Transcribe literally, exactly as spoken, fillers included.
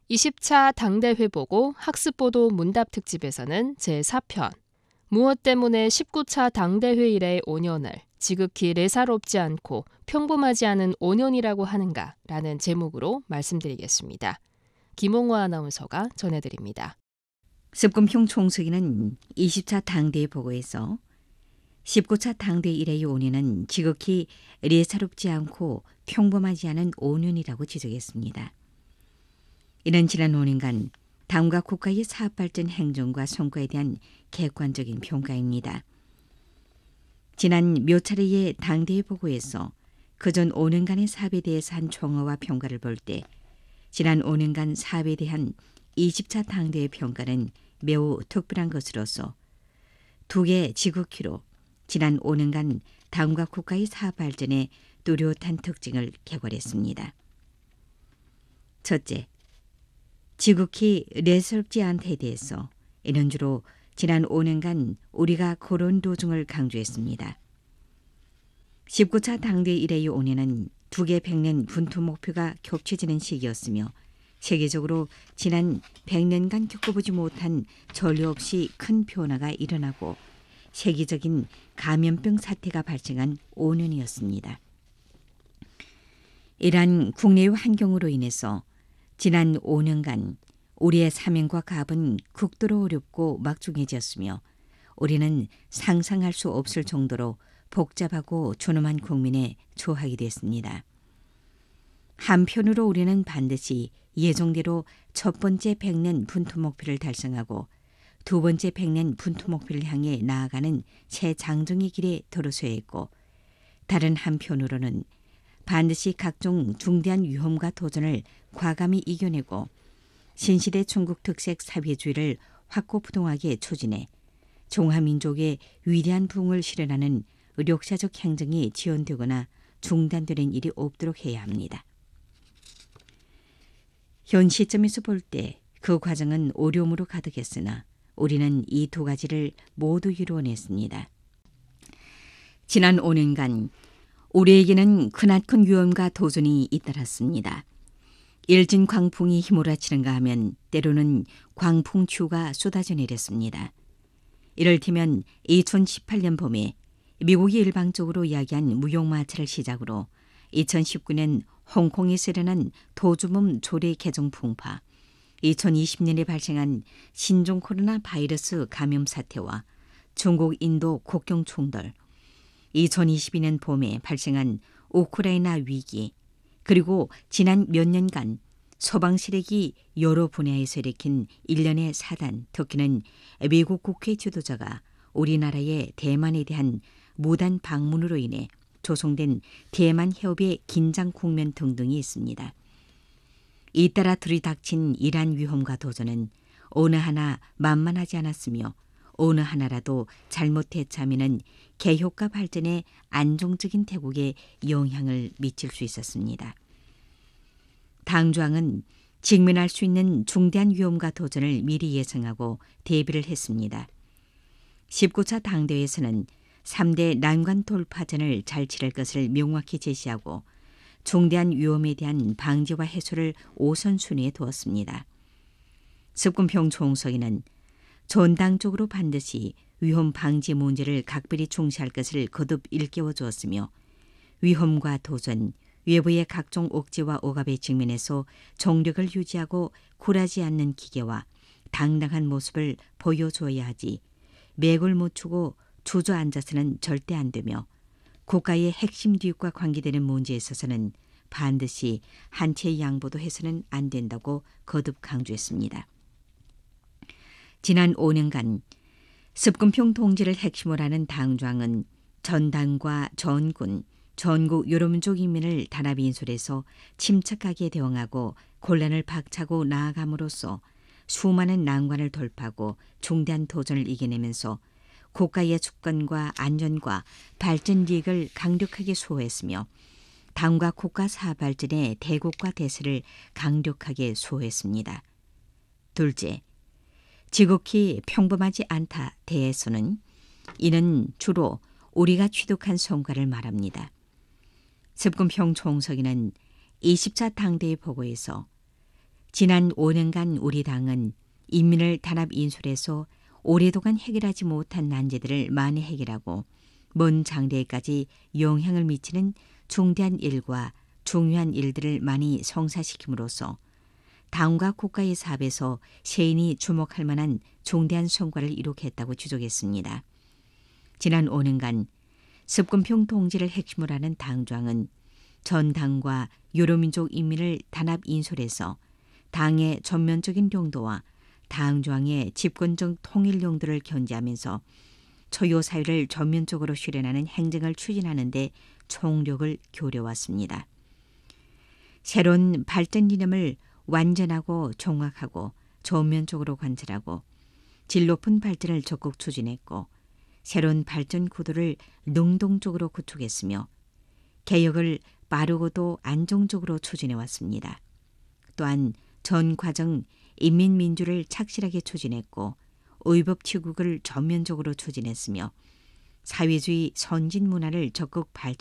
이십 차 당대회 보고 학습보도 문답 특집에서는 제사 편 무엇 때문에 십구 차 당대회 이래 오 년을 지극히 예사롭지 않고 평범하지 않은 오 년이라고 하는가 라는 제목으로 말씀드리겠습니다. 김홍화 아나운서가 전해드립니다. 습금평 총석이는 이십 차 당대회 보고에서 십구 차 당대회 이래 오 년은 지극히 예사롭지 않고 평범하지 않은 오 년이라고 지적했습니다. 이는 지난 오 년간 당과 국가의 사업발전 행정과 성과에 대한 객관적인 평가입니다. 지난 몇 차례의 당대회 보고에서 그전 오 년간의 사업에 대해서 한 총어와 평가를 볼 때 지난 오 년간 사업에 대한 이십 차 당대회 평가는 매우 특별한 것으로서 두 개 지극히로 지난 오 년간 당과 국가의 사업 발전에 뚜렷한 특징을 개괄했습니다. 첫째, 지극히 예사롭지 않다에 대해서 이는 주로 지난 오 년간 우리가 그런 도중을 강조했습니다. 십구 차 당대회 이래의 오 년은 두 개 백 년 분투 목표가 겹쳐지는 시기였으며 세계적으로 지난 백 년간 겪어보지 못한 전례 없이 큰 변화가 일어나고 세계적인 감염병 사태가 발생한 오 년이었습니다. 이러한 국내의 환경으로 인해서 지난 오 년간 우리의 사명과 가업은 극도로 어렵고 막중해졌으며 우리는 상상할 수 없을 정도로 복잡하고 존엄한 국민에 처하게 됐습니다. 한편으로 우리는 반드시 예정대로 첫 번째 백 년 분투 목표를 달성하고 두 번째 백 년 분투 목표를 향해 나아가는 새 장정의 길에 들어서야 했고 다른 한편으로는 반드시 각종 중대한 위험과 도전을 과감히 이겨내고 신시대 중국 특색 사회주의를 확고부동하게 추진해 종합민족의 위대한 부흥을 실현하는 역사적 행정이 지연되거나 중단되는 일이 없도록 해야 합니다. 현 시점에서 볼 때 그 과정은 어려움으로 가득했으나 우리는 이 두 가지를 모두 이루어냈습니다. 지난 오 년간 우리에게는 크나큰 위험과 도전이 잇따랐습니다. 일진 광풍이 휘몰아치는가 하면 때로는 광풍추가 쏟아져 내렸습니다. 이를테면 이천십팔 년 봄에 미국이 일방적으로 이야기한 무역마찰을 시작으로 이천십구 년 홍콩에서 일어난 도주범 조례 개정 풍파, 이천이십 년에 발생한 신종 코로나 바이러스 감염 사태와 중국 인도 국경 충돌, 이천이십이 년 봄에 발생한 우크라이나 위기, 그리고 지난 몇 년간 서방 세력이 여러 분야에서 일으킨 일련의 사단, 특히는 미국 국회 지도자가 우리나라의 대만에 대한 무단 방문으로 인해 조성된 대만 협의 긴장 국면 등등이 있습니다. 잇따라 들이닥친 이러한 위험과 도전은 어느 하나 만만하지 않았으며 어느 하나라도 잘못해차면은 개혁과 발전에 안정적인 태국에 영향을 미칠 수 있었습니다. 당조항은 직면할 수 있는 중대한 위험과 도전을 미리 예상하고 대비를 했습니다. 십구 차 당대회에서는 삼 대 난관 돌파전을 잘 치를 것을 명확히 제시하고 중대한 위험에 대한 방지와 해소를 우선순위에 두었습니다. 습금평 총석이는 전당적으로 반드시 위험 방지 문제를 각별히 중시할 것을 거듭 일깨워 주었으며 위험과 도전, 외부의 각종 억제와 억압에 직면해서 정력을 유지하고 굴하지 않는 기계와 당당한 모습을 보여줘야 하지 맥을 못 추고 주저앉아서는 절대 안 되며 국가의 핵심 뒤과 관계되는 문제에 있어서는 반드시 한치의 양보도 해서는 안 된다고 거듭 강조했습니다. 지난 오 년간 습금평 동지를 핵심으로 하는 당조항은 전당과 전군, 전국 여러민족 인민을 단합 인솔해서 침착하게 대응하고 곤란을 박차고 나아감으로써 수많은 난관을 돌파하고 중대한 도전을 이겨내면서 국가의 주권과 안전과 발전 이익을 강력하게 수호했으며 당과 국가 사업 발전의 대국과 대세를 강력하게 수호했습니다. 둘째, 지극히 평범하지 않다 대해서는 이는 주로 우리가 취득한 성과를 말합니다. 습금평 총석이는 이십 차 당대회 보고에서 지난 오 년간 우리 당은 인민을 단합 인솔해서 오래도간 해결하지 못한 난제들을 많이 해결하고 먼 장래까지 영향을 미치는 중대한 일과 중요한 일들을 많이 성사시킴으로써 당과 국가의 사업에서 세인이 주목할 만한 중대한 성과를 이룩했다고 주장했습니다. 지난 오 년간 습근평 동지를 핵심으로 하는 당조항은 전 당과 유로민족 인민을 단합 인솔해서 당의 전면적인 용도와 당조항의 집권적 통일 용도를 견지하면서 초유 사회를 전면적으로 실현하는 행정을 추진하는 데 총력을 기울여왔습니다. 새로운 발전 이념을 완전하고 정확하고 전면적으로 관찰하고 질 높은 발전을 적극 추진했고 새로운 발전 구도를 능동적으로 구축했으며 개혁을 빠르고도 안정적으로 추진해왔습니다. 또한 전 과정 인민민주를 착실하게 추진했고 의법치국을 전면적으로 추진했으며 사회주의 선진 문화를 적극 발전